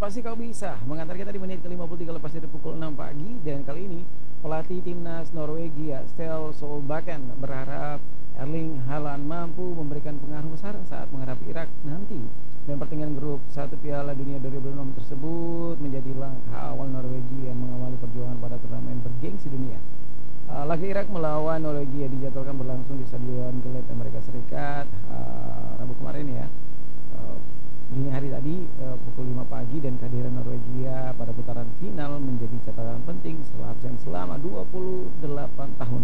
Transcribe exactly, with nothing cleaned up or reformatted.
pasti kau bisa mengantar kita di menit ke lima puluh tiga lepas dari pukul enam pagi. Dan kali ini pelatih timnas Norwegia Ståle Solbakken berharap Erling Haaland mampu memberikan pengaruh besar saat menghadapi Irak nanti. Dan pertandingan grup satu Piala Dunia dua ribu enam tersebut menjadi langkah awal Norwegia mengawali perjuangan pada turnamen bergengsi dunia. Uh, laga Irak melawan Norwegia dijadwalkan berlangsung di Stadion Gillette Amerika Serikat uh, Rabu kemarin ya. Uh, dini hari tadi uh, pukul lima pagi, dan kehadiran Norwegia pada putaran final menjadi catatan penting setelah absen selama dua puluh delapan tahun.